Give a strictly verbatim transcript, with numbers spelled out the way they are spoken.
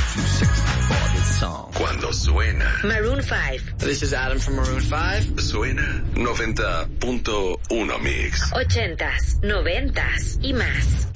Cuando suena Maroon five. This is Adam from Maroon five. Suena noventa punto uno Mix. Ochentas, noventas y más.